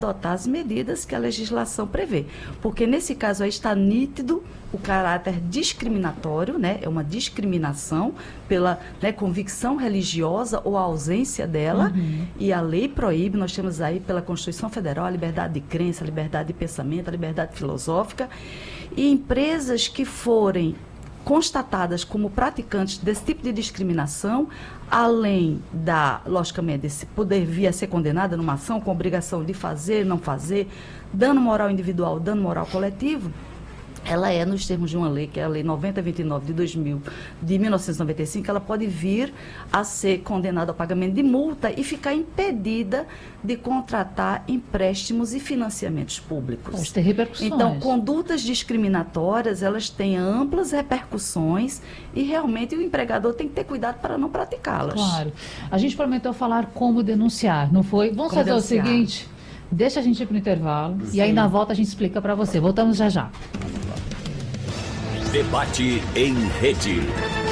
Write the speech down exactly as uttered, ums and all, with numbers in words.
adotar as medidas que a legislação prevê. Porque nesse caso aí está nítido o caráter discriminatório, né? É uma discriminação pela, né, convicção religiosa ou a ausência dela, uhum. E a lei proíbe, nós temos aí pela Constituição Federal a liberdade de crença, a liberdade de pensamento, a liberdade filosófica, e empresas que forem constatadas como praticantes desse tipo de discriminação, além da, logicamente, desse poder vir a ser condenada numa ação com obrigação de fazer, não fazer, dano moral individual, dano moral coletivo, ela é, nos termos de uma lei, que é a Lei noventa vinte e nove de, dois mil, de mil novecentos e noventa e cinco, ela pode vir a ser condenada ao pagamento de multa e ficar impedida de contratar empréstimos e financiamentos públicos. Pode ter repercussões. Então, condutas discriminatórias, elas têm amplas repercussões e realmente o empregador tem que ter cuidado para não praticá-las. Claro. A gente prometeu falar como denunciar, não foi? Vamos como fazer denunciar. O seguinte, deixa a gente ir para o intervalo. Sim. E aí na volta a gente explica para você. Voltamos já já. Debate em rede.